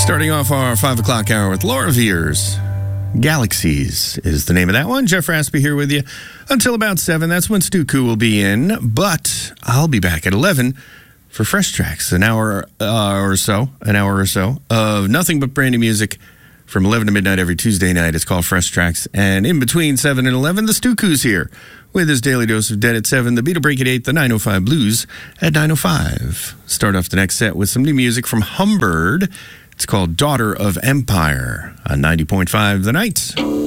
Starting off our 5 o'clock hour with Laura Veers. Galaxies is the name of that one. Jeff Raspy here with you until about 7. That's when Stu Koo will be in. But I'll be back at 11 for Fresh Tracks, an hour or so of nothing but brand new music from 11 to midnight every Tuesday night. It's called Fresh Tracks. And in between 7 and 11, the Stu Koo's here with his daily dose of Dead at 7, the Beat a Break at 8, the 905 Blues at 905. Start off the next set with some new music from Humbird. It's called Daughter of Empire on 90.5 The Night.